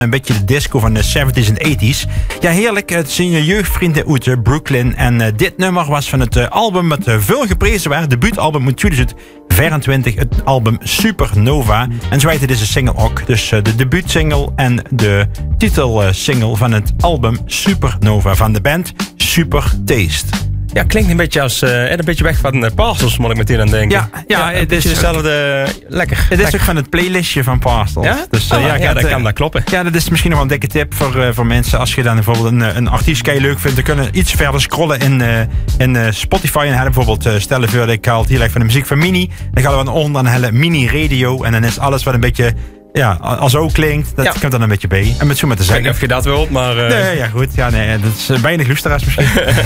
Een beetje de disco van de 70s en 80s. Ja, heerlijk. Het zijn je jeugdvrienden uit Brooklyn. En dit nummer was van het album wat veel geprezen werd. Debuutalbum in 2024. Het album Supernova. En zo heette deze single ook. Dus de debuutsingle en de titelsingle van het album Supernova van de band Super Taste. Ja, klinkt een beetje als een beetje weg van Parcels, moet ik meteen aan denken. Ja, het is dezelfde. Lekker. Het is ook van het playlistje van Parcels. Ja? Dus, dat kan dat kloppen. Ja, dat is misschien nog wel een dikke tip voor mensen. Als je dan bijvoorbeeld een artiest leuk vindt, dan kunnen iets verder scrollen in Spotify. En hebben bijvoorbeeld, stel je voor, ik haal heel erg van de muziek van Mini. Dan gaan we dan onder aan hele Mini Radio. En dan is alles wat een beetje... Ja, als ook klinkt, dat komt dan een beetje bij. En met zo maar te zeggen. Ik weet niet of je dat wilt, maar... Nee, ja goed. Ja, nee, dat is weinig luisteraars misschien.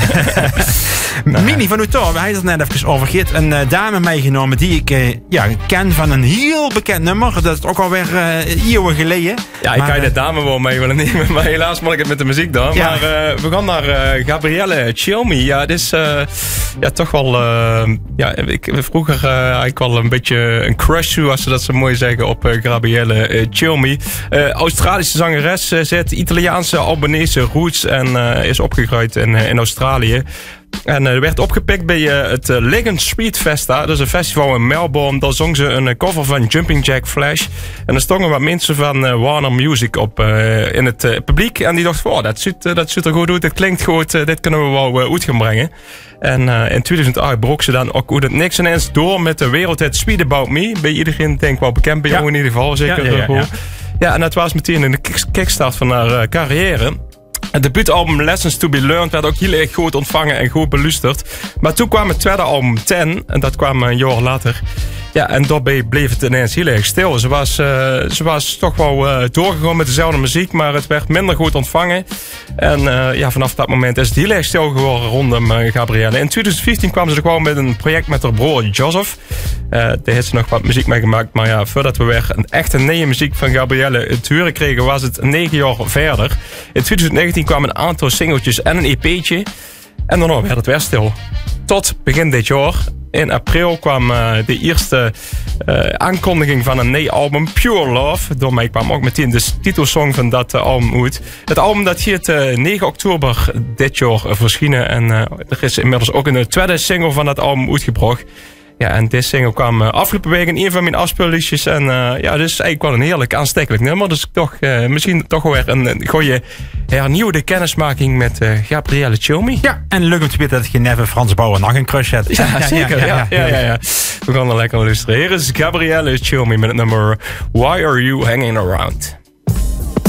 Mini van Utor, we hadden het net even over. Geert, een dame meegenomen die ik ken van een heel bekend nummer. Dat is ook alweer eeuwen geleden. Ja, ik kan je de dame wel mee willen nemen, maar helaas moet ik het met de muziek doen. Ja. Maar we gaan naar Gabrielle Cilmi. Ja, het is toch wel... ik vroeger eigenlijk wel een beetje een crush, zoals ze dat zo mooi zeggen, op Gabrielle Cilmi. Australische zangeres, ze heeft Italiaanse Albanese roots en is opgegroeid in Australië. En werd opgepikt bij het Legend Street Festa. Dat is een festival in Melbourne. Daar zong ze een cover van Jumping Jack Flash. En er stonden wat mensen van Warner Music op in het publiek. En die dachten, dat ziet er goed uit. Het klinkt goed. Dit kunnen we wel uit gaan brengen. En in 2008 brok ze dan ook uit het niks ineens door met de wereldhit Sweet About Me. Bij iedereen denk ik wel bekend. Bij jou in ieder geval zeker. Ja, en dat was meteen in de kickstart van haar carrière. Het debuutalbum Lessons to be Learned werd ook heel erg goed ontvangen en goed beluisterd. Maar toen kwam het tweede album 10 en dat kwam een jaar later. Ja, en daarbij bleef het ineens heel erg stil. Ze was toch wel doorgegaan met dezelfde muziek, maar het werd minder goed ontvangen. En vanaf dat moment is het heel erg stil geworden rondom Gabrielle. In 2015 kwam ze er gewoon met een project met haar broer Joseph. Daar heeft ze nog wat muziek mee gemaakt. Maar ja, voordat we weer een echte nieuwe muziek van Gabrielle te horen kregen, was het 9 jaar verder. In 2019 kwamen een aantal singeltjes en een EP'tje. En daarna werd het weer stil. Tot begin dit jaar. In april kwam de eerste aankondiging van een nieuw album, Pure Love. Door mij kwam ook meteen de titelsong van dat album uit. Het album dat hier 9 oktober dit jaar verschenen. En er is inmiddels ook een tweede single van dat album uitgebracht. Ja, en deze single kwam afgelopen week in een van mijn afspeelliedjes. En dus eigenlijk wel een heerlijk aanstekelijk nummer. Dus toch misschien toch weer een goede hernieuwde kennismaking met Gabrielle Cilmi. Ja, en leuk om te weten dat je neven Frans Bauer nog een crush hebt. Ja, zeker. Ja. We gaan er lekker luisteren. Hier is Gabrielle Cilmi met het nummer Why Are You Hanging Around?